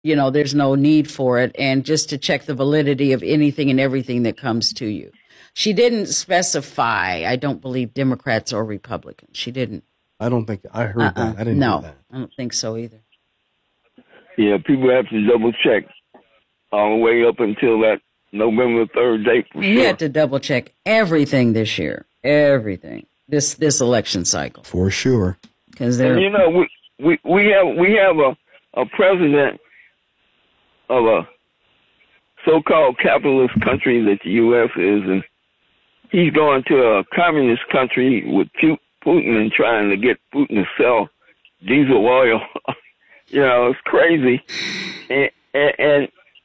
there's no need for it, and just to check the validity of anything and everything that comes to you. She didn't specify, I don't believe, Democrats or Republicans. She didn't. I don't think I heard that. I didn't hear that. I don't think so either. Yeah, people have to double check all the way up until that November 3rd date. You had to double check everything this year. Everything. This election cycle. For sure. Because we have a president of a so-called capitalist country that the U.S. is, and he's going to a communist country with Putin and trying to get Putin to sell diesel oil. It's crazy. And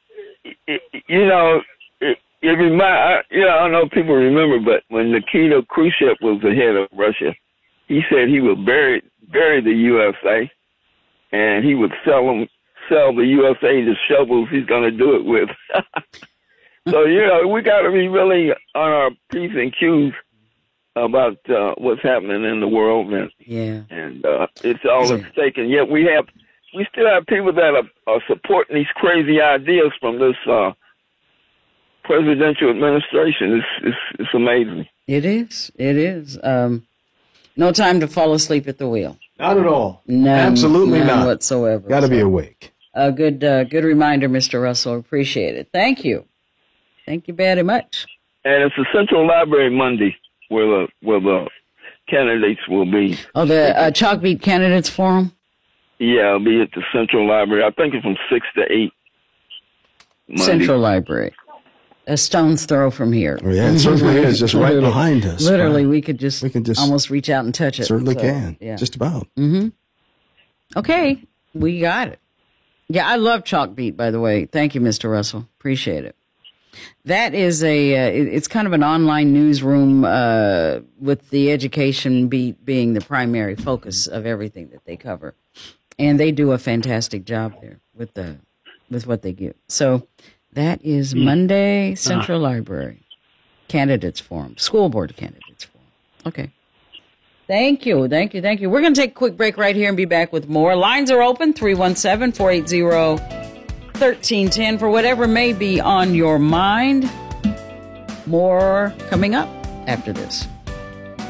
it reminds, I don't know if people remember, but when Nikita Khrushchev was the head of Russia, he said he would bury the USA, and he would sell the USA the shovels he's going to do it with. So, we got to be really on our P's and Q's about what's happening in the world, and it's all at stake. And yet we still have people that are supporting these crazy ideas from this presidential administration. It's amazing. It is. No time to fall asleep at the wheel. Not at all. None, absolutely not whatsoever. Got to be awake. A good reminder, Mr. Russell. Appreciate it. Thank you very much. And it's the Central Library Monday where the candidates will be. Oh, the Chalkbeat Candidates Forum? Yeah, it'll be at the Central Library. I think it's from 6 to 8 Monday. Central Library. A stone's throw from here. Oh, yeah, it certainly is. Just right behind us. Literally, we could just almost reach out and touch it. Certainly can. Yeah. Just about. Mm-hmm. Okay, we got it. Yeah, I love Chalkbeat, by the way. Thank you, Mr. Russell. Appreciate it. That is it's kind of an online newsroom with the education beat being the primary focus of everything that they cover. And they do a fantastic job there with what they give. So that is Monday, Central Library Candidates Forum, School Board Candidates Forum. Okay. Thank you. We're going to take a quick break right here and be back with more. Lines are open, 317-480-1310 for whatever may be on your mind. More coming up after this.